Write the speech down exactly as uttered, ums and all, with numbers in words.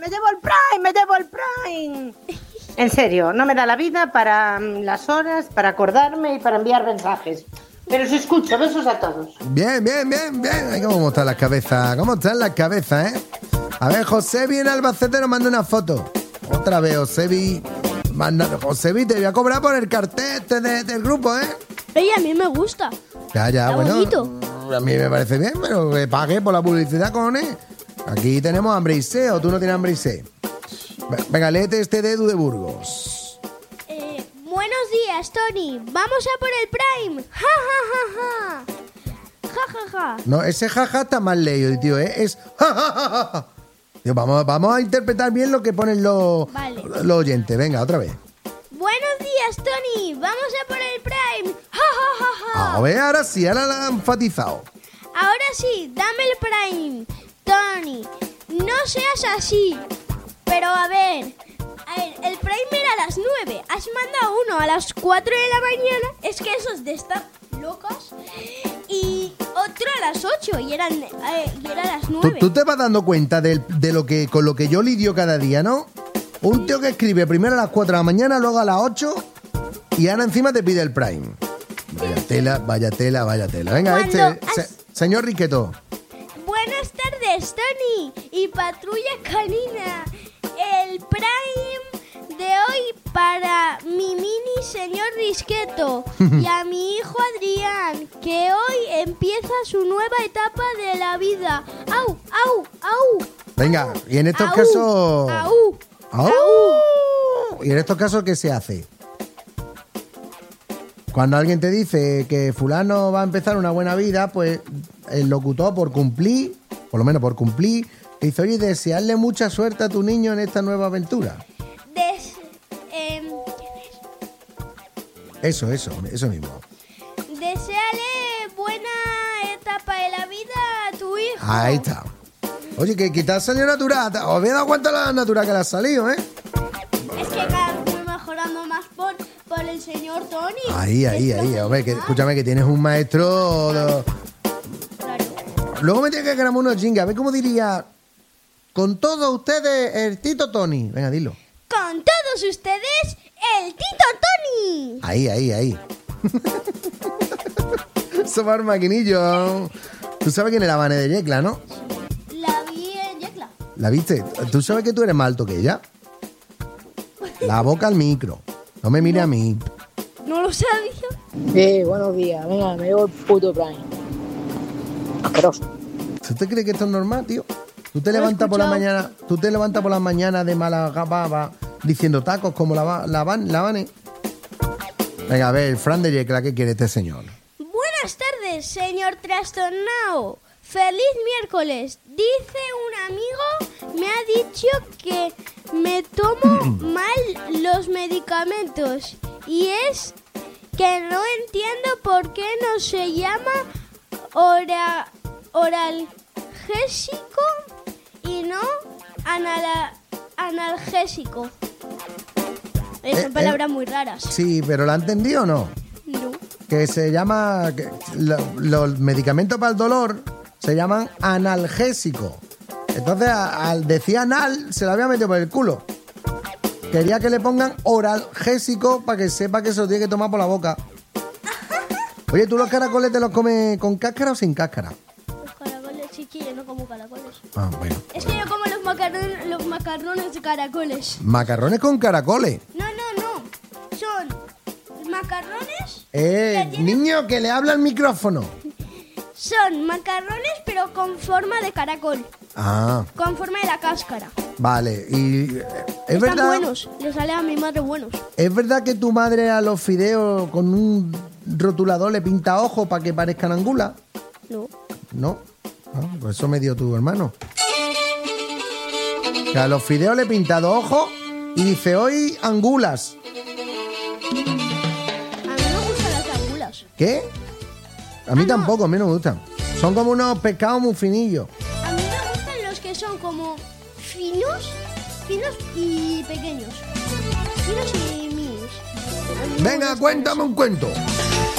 me llevo el Prime, me llevo el Prime. En serio, no me da la vida para um, las horas, para acordarme y para enviar mensajes. Pero os escucho, besos a todos. Bien, bien, bien, bien. Ay, ¿cómo están las cabezas? ¿Cómo están las cabezas, eh? A ver, Josebi en Albacete nos manda una foto. Otra vez, Josebi. Manda... Josebi, te voy a cobrar por el cartel este de, del grupo, ¿eh? Oye, a mí me gusta. Ya, ya, Está bueno. bonito. A mí me parece bien, pero que pague por la publicidad, cojones. Aquí tenemos hambre y sed, o tú no tienes hambre y sed. Venga, léete este de Edu de Burgos. Eh, buenos días, Tony. Vamos a por el Prime. Ja, ja, ja, ja. Ja, ja, ja. No, ese jaja está mal leído, tío, ¿eh? Es ja, ja, ja, ja, ja. Tío, vamos, vamos a interpretar bien lo que ponen los, Vale. los oyentes. Venga, otra vez. Buenos días, Tony. Vamos a por el Prime. Ja, ja, ja, ja. A ver, ahora sí, ahora la han enfatizado. Ahora sí, dame el Prime. Tony, no seas así. Pero a ver, a ver, el Prime era a las nueve. Has mandado uno a las cuatro de la mañana. Es que esos de estar locos. Y otro a las ocho y eran eh, y era a las ¿Tú, nueve. tú te vas dando cuenta de, de lo que con lo que yo lidio cada día, ¿no? Un tío que escribe primero a las cuatro de la mañana, luego a las ocho y ahora encima te pide el Prime. Vaya tela, vaya tela, vaya tela. Venga, Cuando este, has- se- señor Riqueto. Buenas tardes, Tony y Patrulla Canina. El Prime de hoy para mi mini señor Risqueto y a mi hijo Adrián, que hoy empieza su nueva etapa de la vida. ¡Au, au, au! Venga, y en estos Au, casos... ¡Au! ¡Au! Y en estos casos, ¿qué se hace? Cuando alguien te dice que fulano va a empezar una buena vida, pues el locutor, por cumplir, por lo menos por cumplir, dice, oye, desearle mucha suerte a tu niño en esta nueva aventura. Des, em, Eso, eso, eso mismo. deséale buena etapa de la vida a tu hijo. Ahí está. Oye, que quizás salió natural. ¿Os habéis dado cuenta de la natural que le ha salido, eh? Es que cada vez voy mejorando más por, por el señor Tony. Ahí, ahí, Es ahí. Hombre, que, profesional. escúchame, que tienes un maestro... de- Claro. Luego me tiene que grabar unos jingles. A ver cómo diría... Con todos ustedes, el Tito Tony. Venga, dilo. Con todos ustedes, el Tito Tony. Ahí, ahí, ahí. Somos maquinillo. Tú sabes quién es la Vane de Yecla, ¿no? La vi en Yecla. ¿La viste? ¿Tú sabes que tú eres más alto que ella? La boca al micro. No me mire a mí. No lo sabía. Eh, buenos días. Venga, me llevo el puto Prime. Asqueroso. ¿Tú te crees que esto es normal, tío? Tú te Lo he levantas por la escuchado. mañana, tú te levantas por las mañanas de mala baba diciendo tacos como la, va- la, van, la Vane. Venga, a ver, el Fran de Yecla, ¿qué quiere este señor? Buenas tardes, señor Trastornado. Feliz miércoles. Dice un amigo, me ha dicho que me tomo mal los medicamentos. Y es que no entiendo por qué no se llama ora, oralgésico y no anala- analgésico. Eh, Eh, son eh. palabras muy raras. Sí, pero ¿la ha entendido o no? No. Que se llama... que lo- los medicamentos para el dolor se llaman analgésicos. Entonces, a- al decir anal, se lo había metido por el culo. Quería que le pongan oralgésico para que sepa que se lo tiene que tomar por la boca. Oye, ¿tú los caracoles te los comes con cáscara o sin cáscara? Los caracoles, sí que yo no como caracoles. Ah, bueno. Es que yo como los macarrones, los macarrones de caracoles. Macarrones con caracoles. No, no, no. Son macarrones. Eh, que tienen- niño, que le habla al micrófono. Son macarrones, pero con forma de caracol. Ah, Con forma de la cáscara. vale. Y eh, es Están verdad, buenos. Les sale a mi madre buenos. es verdad que tu madre a los fideos con un rotulador le pinta ojos para que parezcan angulas. No. ¿No? Ah, pues eso me dio tu hermano. Que a los fideos le he pintado ojos y dice hoy angulas. A mí me gustan las angulas. ¿Qué? A mí Ah, no. tampoco, a mí no me gustan. Son como unos pescados muy finillos. A mí me gustan los que son como finos, finos y pequeños. Finos y minis. A mí me Venga, gustan cuéntame un cuento. esos.